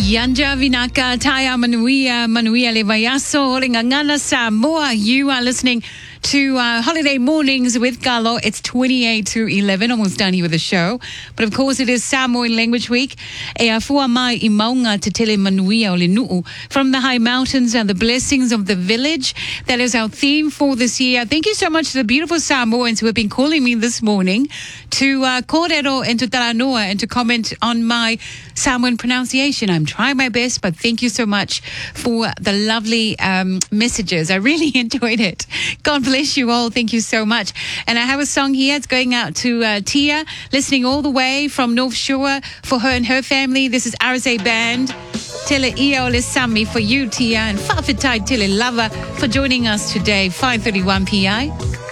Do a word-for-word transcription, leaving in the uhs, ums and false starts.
Yanja Vinaka Taya Manuia Manuia Levayaso Ngana Samoa. You are listening to uh, Holiday Mornings with Galo. It's twenty-eight to eleven, almost done here with the show. But of course, it is Samoan Language Week. E a fua mai I maunga te tele manuia o le nuu. From the high mountains and the blessings of the village. That is our theme for this year. Thank you so much to the beautiful Samoans who have been calling me this morning to uh, kōrero and to taranoa and to comment on my Samoan pronunciation. I'm trying my best, but thank you so much for the lovely um, messages. I really enjoyed it. God bless. Bless you all. Thank you so much. And I have a song here. It's going out to uh, Tia, listening all the way from North Shore for her and her family. This is R S A Band. Tele Ia Ole Sami for you, Tia, and Whawhitai Tele Lava for joining us today, five thirty-one P I.